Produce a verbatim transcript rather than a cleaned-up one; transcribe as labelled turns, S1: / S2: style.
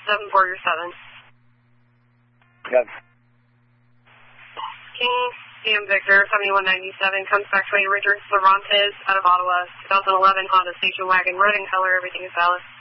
S1: seven four your seven.
S2: Got it.
S1: King Sam Victor, seventy-one ninety-seven, comes back to a Richard Cervantes out of Ottawa, twenty eleven Honda station wagon, red in color, everything is valid.